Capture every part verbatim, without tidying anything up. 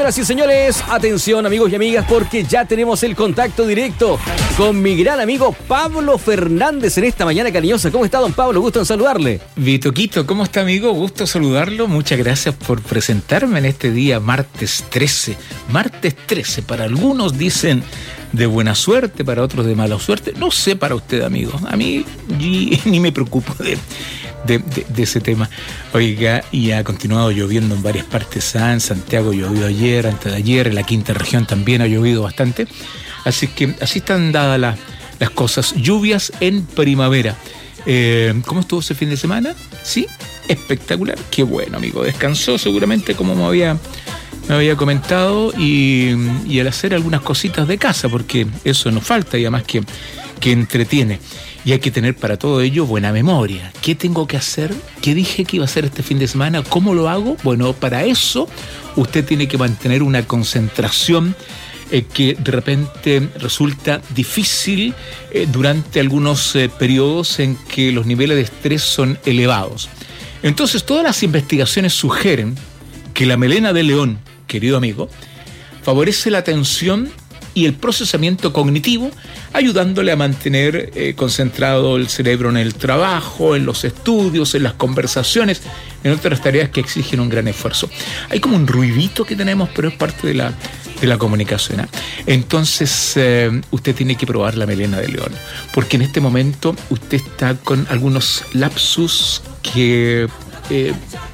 Señoras y señores, atención amigos y amigas, porque ya tenemos el contacto directo con mi gran amigo Pablo Fernández en esta mañana cariñosa. ¿Cómo está, don Pablo? Gusto en saludarle. Vitoquito, ¿cómo está, amigo? Gusto saludarlo. Muchas gracias por presentarme en este día, martes trece. Martes trece, para algunos dicen de buena suerte, para otros de mala suerte. No sé para usted, amigo. A mí ni, ni me preocupo de... De, de, de ese tema. Oiga, y ha continuado lloviendo en varias partes. Ah, en Santiago llovió ayer, antes de ayer, en la quinta región también ha llovido bastante. Así que así están dadas las, las cosas. Lluvias en primavera. Eh, ¿Cómo estuvo ese fin de semana? Sí, espectacular. Qué bueno, amigo. Descansó seguramente como me había, me había comentado y, y al hacer algunas cositas de casa, porque eso nos falta y además que, que entretiene. Y hay que tener para todo ello buena memoria. ¿Qué tengo que hacer? ¿Qué dije que iba a hacer este fin de semana? ¿Cómo lo hago? Bueno, para eso usted tiene que mantener una concentración eh, que de repente resulta difícil eh, durante algunos eh, periodos en que los niveles de estrés son elevados. Entonces, todas las investigaciones sugieren que la melena de león, querido amigo, favorece la atención y el procesamiento cognitivo, ayudándole a mantener eh, concentrado el cerebro en el trabajo, en los estudios, en las conversaciones, en otras tareas que exigen un gran esfuerzo. Hay como un ruidito que tenemos, pero es parte de la, de la comunicación, ¿eh? Entonces, eh, usted tiene que probar la melena de león, porque en este momento usted está con algunos lapsus que eh,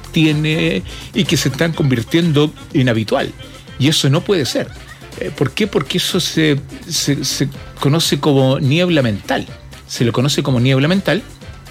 tiene y que se están convirtiendo en habitual, y eso no puede ser. ¿Por qué? Porque eso se, se, se conoce como niebla mental. Se lo conoce como niebla mental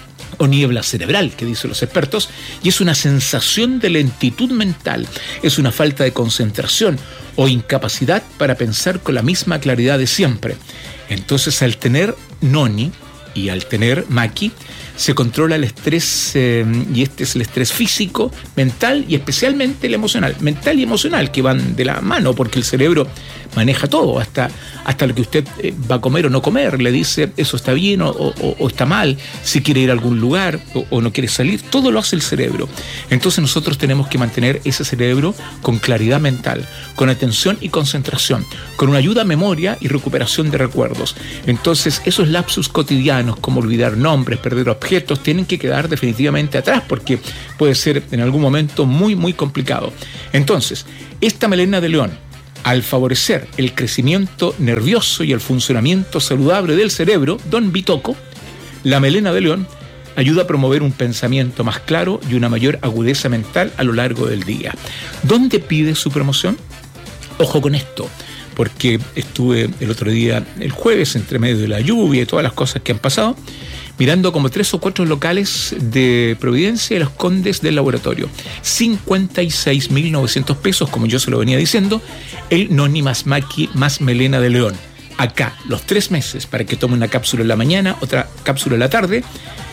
o niebla cerebral, que dicen los expertos, y es una sensación de lentitud mental, es una falta de concentración o incapacidad para pensar con la misma claridad de siempre. Entonces, al tener noni y al tener maqui, se controla el estrés, eh, y este es el estrés físico, mental y especialmente el emocional. Mental y emocional, que van de la mano, porque el cerebro maneja todo, hasta, hasta lo que usted eh, va a comer o no comer. Le dice, eso está bien o, o, o está mal, si quiere ir a algún lugar o, o no quiere salir. Todo lo hace el cerebro. Entonces nosotros tenemos que mantener ese cerebro con claridad mental, con atención y concentración, con una ayuda a memoria y recuperación de recuerdos. Entonces esos lapsus cotidianos, como olvidar nombres, perder objetos, tienen que quedar definitivamente atrás, porque puede ser en algún momento muy, muy complicado. Entonces, esta melena de león, al favorecer el crecimiento nervioso y el funcionamiento saludable del cerebro, don Bitoco, la melena de león ayuda a promover un pensamiento más claro y una mayor agudeza mental a lo largo del día. ¿Dónde pide su promoción? Ojo con esto, porque estuve el otro día, el jueves, entre medio de la lluvia y todas las cosas que han pasado, mirando como tres o cuatro locales de Providencia y Los Condes del Laboratorio. cincuenta y seis mil novecientos pesos, como yo se lo venía diciendo, el noni más maqui más melena de león. Acá, los tres meses, para que tome una cápsula en la mañana, otra cápsula en la tarde,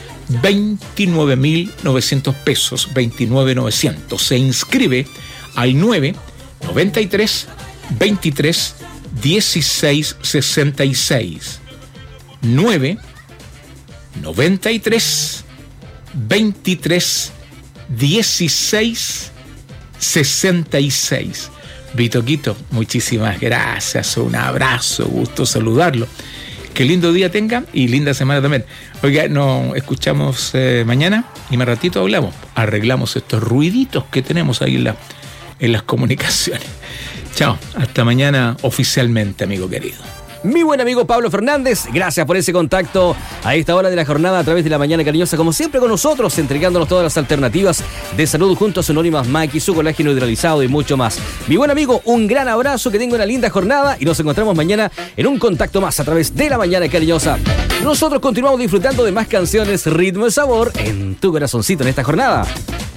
veintinueve mil novecientos pesos, veintinueve mil novecientos. Se inscribe al nueve noventa y tres veintitrés dieciséis sesenta y seis. nueve noventa y tres veintitrés dieciséis sesenta y seis. Vitoquito, muchísimas gracias, un abrazo, gusto saludarlo. Que lindo día tenga y linda semana también. Oiga, nos escuchamos eh, mañana y más ratito hablamos, arreglamos estos ruiditos que tenemos ahí en, la, en las comunicaciones. Chao, hasta mañana oficialmente, amigo querido. Mi buen amigo Pablo Fernández, gracias por ese contacto a esta hora de la jornada a través de la mañana cariñosa, como siempre con nosotros, entregándonos todas las alternativas de salud junto a su Noni más maqui, su colágeno hidrolizado y mucho más. Mi buen amigo, un gran abrazo, que tenga una linda jornada y nos encontramos mañana en un contacto más a través de la mañana cariñosa. Nosotros continuamos disfrutando de más canciones, ritmo y sabor en tu corazoncito en esta jornada.